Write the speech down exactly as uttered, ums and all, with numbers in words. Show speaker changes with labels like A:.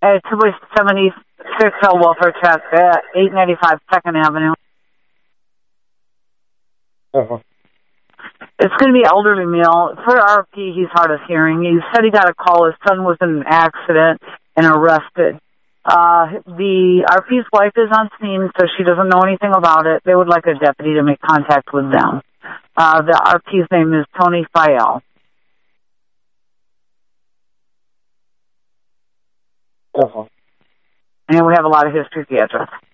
A: Uh, two seventy-six Hill Welfare Check at eight ninety-five second Avenue.
B: Uh-huh.
A: It's going to be elderly male. For R P, he's hard of hearing. He said he got a call. His son was in an accident and arrested. Uh, the R P's wife is on scene, so she doesn't know anything about it. They would like a deputy to make contact with them. Uh, the R P's name is Tony Fayel.
B: Uh-huh.
A: And we have a lot of history at the address.